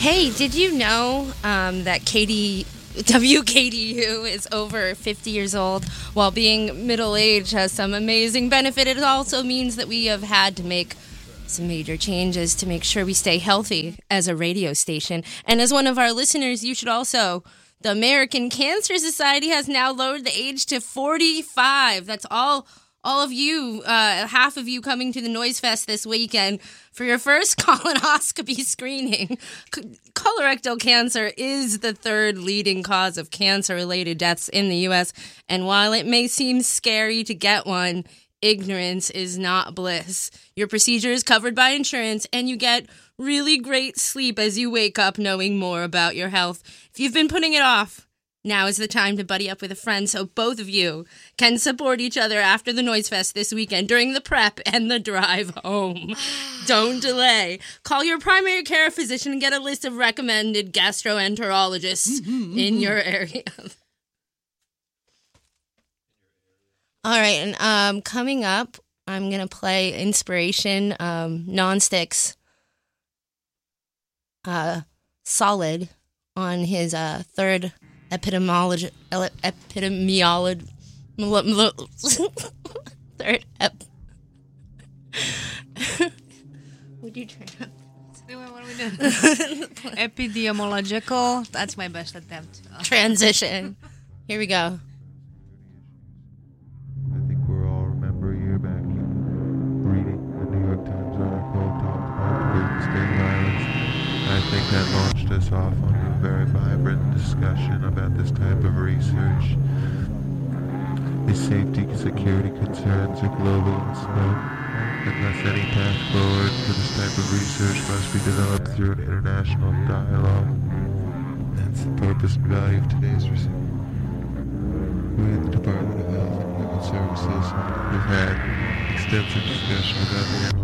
Hey, did you know that WKDU is over 50 years old? While being middle-aged has some amazing benefit, it also means that we have had to make some major changes to make sure we stay healthy as a radio station. And as one of our listeners, you should also... The American Cancer Society has now lowered the age to 45. That's all of you, half of you coming to the Noise Fest this weekend for your first colonoscopy screening. Colorectal cancer is the third leading cause of cancer-related deaths in the U.S., and while it may seem scary to get one, ignorance is not bliss. Your procedure is covered by insurance, and you get really great sleep as you wake up knowing more about your health. If you've been putting it off, now is the time to buddy up with a friend so both of you can support each other after the Noise Fest this weekend during the prep and the drive home. Don't delay. Call your primary care physician and get a list of recommended gastroenterologists in your area. All right, and coming up, I'm going to play Inspiration, Nonstick's Solid on his third epidemiology third would you try to what are we doing? Epidemiological. That's my best attempt. Transition. Here we go. I think we're all remember a year back reading the New York Times article talked about police state violence. I think that launched us off on a very vibrant discussion about this type of research. The safety and security concerns are global in scope, and thus any path forward for this type of research must be developed through an international dialogue. That's the purpose and value of today's research. We at the Department of Health and Human Services have had extensive discussion about the